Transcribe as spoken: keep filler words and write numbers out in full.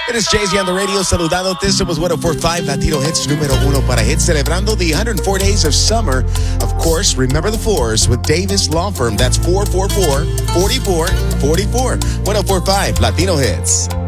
It is Jay-Z on the radio saludándote. Somos one oh four point five Latino Hits número uno para hits, celebrando the one hundred four days of summer. Of course, remember the fours with Davis Law Firm. That's four four four, four four four four. one oh four point five Latino Hits.